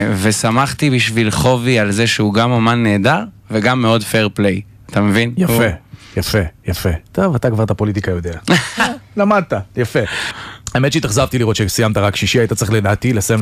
ושמחתי בשביל חובי על זה שהוא גם אומן נהדר, וגם מאוד פייר פליי. אתה מבין? יפה, יפה, יפה. טוב, אתה כבר את הפוליטיקה יודע. למדת, יפה. האמת שהתאכזבתי לראות שסיימת רק שישי, היית צריך לדעתי לסיים